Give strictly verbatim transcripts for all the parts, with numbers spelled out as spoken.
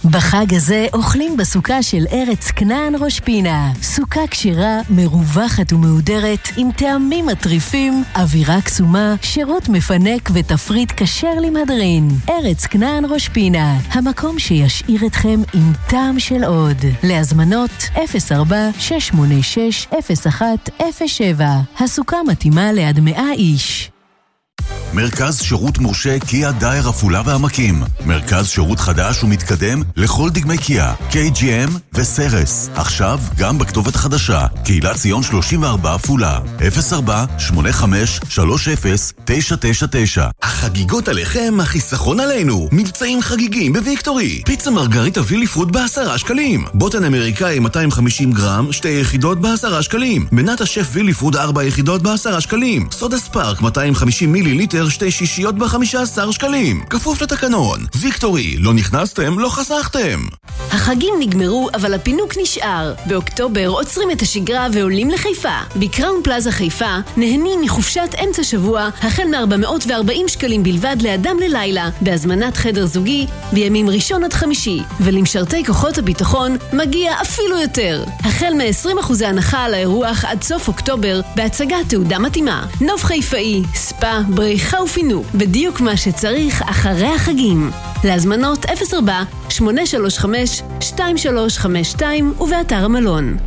בחג הזה אוכלים בסוכה של ארץ כנען ראש פינה. סוכה קשירה, מרווחת ומהודרת, עם טעמים מטריפים, אווירה קסומה, שירות מפנק ותפריט כשר למהדרין. ארץ כנען ראש פינה, המקום שישאיר אתכם עם טעם של עוד. להזמנות אפס ארבע שש שמונה שש אפס אחת אפס שבע. הסוכה מתאימה ליד מאה איש. מרכז שירות מורשה קיה דייר עפולה והעמקים. מרכז שירות חדש ומתקדם לכל דגמי קיה, קיי ג'י אם וסרס. עכשיו גם בכתובת חדשה, קהילת ציון שלושים וארבע עפולה. אפס ארבע שמונה חמש שלוש אפס תשע תשע תשע. החגיגות עליכם, החיסכון עלינו. מבצעים חגיגים בוויקטורי. פיצה מרגריטה וילי פוד בעשרה שקלים. בוטן אמריקאי מאתיים וחמישים גרם, שתי יחידות בעשרה שקלים. מנת השף וילי פוד ארבע יחידות בעשרה שקלים. סודה ספארק מאתיים וחמישים מילי ליטר, שתי שישיות ב-חמישה עשר שקלים. כפוף לתקנון. ויקטורי, לא נכנסתם, לא חסכתם. החגים נגמרו, אבל הפינוק נשאר. באוקטובר עוצרים את השגרה ועולים לחיפה. בקראון פלאזה חיפה נהנים מחופשת אמצע שבוע, החל מ-ארבע מאות וארבעים שקלים בלבד לאדם ללילה, בהזמנת חדר זוגי, בימים ראשון עד חמישי. ולמשרתי כוחות הביטחון מגיע אפילו יותר. החל מ-עשרים אחוז הנחה על האירוח עד סוף אוקטובר, בהצגת תעודה מתאימה. נוף חיפאי, ספה, בריחה ופינוק, בדיוק מה שצריך אחרי החגים. להזמנות אפס ארבע שמונה שלוש חמש שתיים שלוש חמש שתיים ובאתר המלון.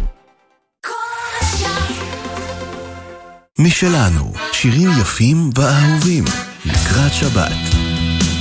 משלנו, שירים יפים ואהובים לקראת שבת.